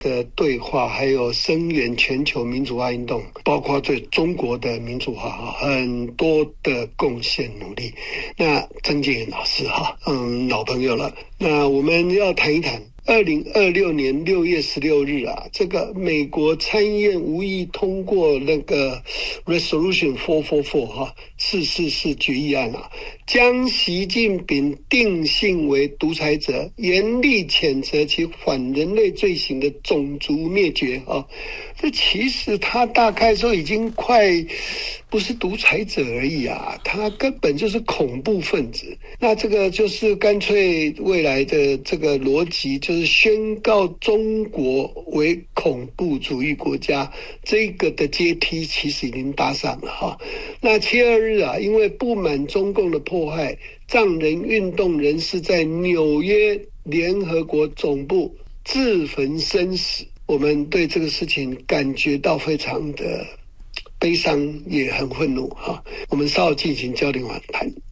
的对话，还有声援全球民主化运动，包括对中国的民主化很多的贡献努力。那曾建元老师老朋友了。那我们要谈一谈2026年6月16日这个美国参议院无意通过那个 Resolution 444决议案将习近平定性为独裁者，严厉谴责其反人类罪行的种族灭绝这其实他大概说已经快不是独裁者而已他根本就是恐怖分子。那这个就是干脆未来的这个逻辑，就是宣告中国为恐怖主义国家，这个的阶梯其实已经搭上了那7月2日因为不满中共的迫害，藏人运动人士在纽约联合国总部自焚身死。我们对这个事情感觉到非常的悲伤，也很愤怒我们稍后进行焦点访谈。